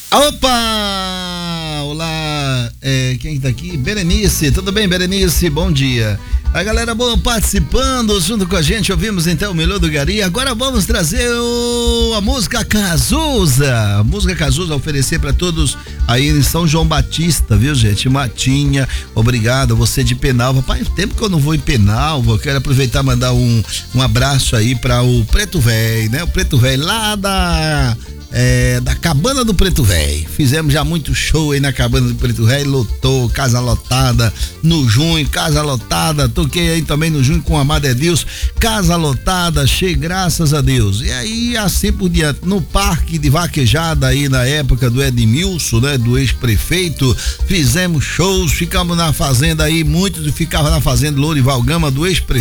Opa! Olá, quem tá aqui? Berenice, tudo bem, Berenice? Bom dia. A galera boa participando junto com a gente, ouvimos então o Melhor do Gari. Agora vamos trazer a música Cazuza. A música Cazuza oferecer para todos aí em São João Batista, viu, gente? Matinha, obrigado, você de Penalva. Faz tempo que eu não vou em Penalva, quero aproveitar e mandar um abraço aí para o Preto Velho, né? O Preto Velho lá da Cabana do Preto Velho. Fizemos já muito show aí na Cabana do Preto Velho, lotou, casa lotada no junho, casa lotada, toquei aí também no junho com o Amado Deus, casa lotada, cheio, graças a Deus. E aí assim por diante, no Parque de Vaquejada aí na época do Edmilson, né, do ex-prefeito, fizemos shows, ficamos na fazenda aí, muitos ficavam na fazenda Lourival Gama do ex-prefeito